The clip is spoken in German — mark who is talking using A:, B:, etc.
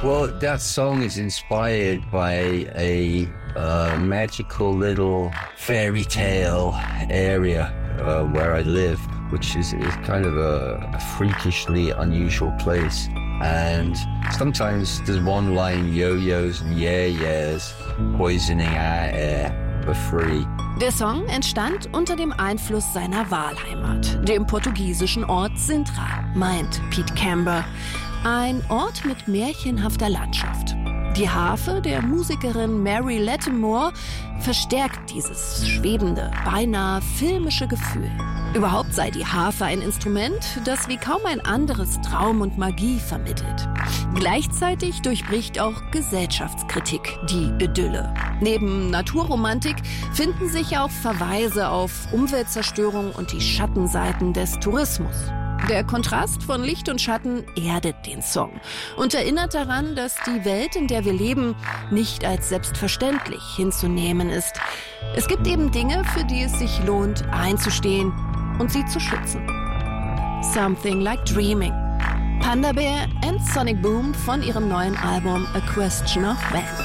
A: Well, that song is inspired by a magical little fairy tale area where I live, which is kind of a freakishly unusual place. And sometimes there's one-line yo-yos and yeah-yeahs poisoning our air for free.
B: Der Song entstand unter dem Einfluss seiner Wahlheimat, dem portugiesischen Ort Sintra, meint Pete Camber. Ein Ort mit märchenhafter Landschaft. Die Harfe der Musikerin Mary Lattimore verstärkt dieses schwebende, beinahe filmische Gefühl. Überhaupt sei die Harfe ein Instrument, das wie kaum ein anderes Traum und Magie vermittelt. Gleichzeitig durchbricht auch Gesellschaftskritik die Idylle. Neben Naturromantik finden sich auch Verweise auf Umweltzerstörung und die Schattenseiten des Tourismus. Der Kontrast von Licht und Schatten erdet den Song und erinnert daran, dass die Welt, in der wir leben, nicht als selbstverständlich hinzunehmen ist. Es gibt eben Dinge, für die es sich lohnt, einzustehen und sie zu schützen. Something Like Dreaming. Panda Bear and Sonic Boom von ihrem neuen Album A Question of When.